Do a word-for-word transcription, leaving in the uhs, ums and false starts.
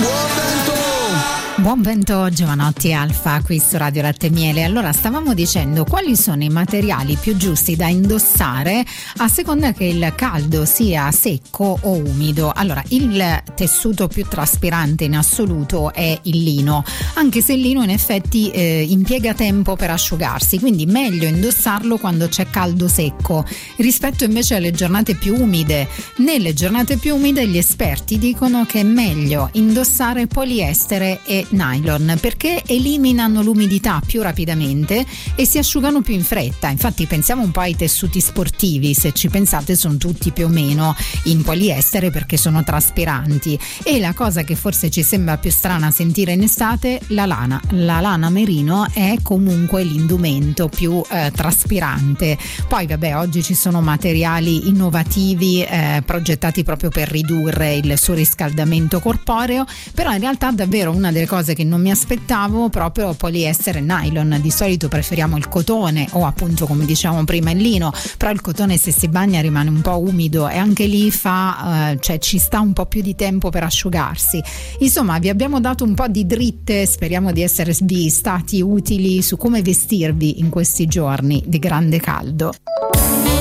Buon vento Giovanotti Alfa qui su Radio Latte e Miele. Allora, stavamo dicendo quali sono i materiali più giusti da indossare a seconda che il caldo sia secco o umido. Allora, il tessuto più traspirante in assoluto è il lino, anche se il lino in effetti eh, impiega tempo per asciugarsi, quindi meglio indossarlo quando c'è caldo secco rispetto invece alle giornate più umide. Nelle giornate più umide gli esperti dicono che è meglio indossare poliestere e nylon perché eliminano l'umidità più rapidamente e si asciugano più in fretta. Infatti pensiamo un po' ai tessuti sportivi, se ci pensate sono tutti più o meno in poliestere perché sono traspiranti, e la cosa che forse ci sembra più strana sentire in estate, la lana la lana merino è comunque l'indumento più eh, traspirante. Poi vabbè, oggi ci sono materiali innovativi eh, progettati proprio per ridurre il surriscaldamento corporeo, però in realtà davvero una delle cose che non mi aspettavo proprio poliestere e nylon. Di solito preferiamo il cotone o appunto, come dicevamo prima, il lino, però il cotone se si bagna rimane un po' umido e anche lì fa eh, cioè ci sta un po' più di tempo per asciugarsi. Insomma, vi abbiamo dato un po' di dritte, speriamo di esservi stati utili su come vestirvi in questi giorni di grande caldo.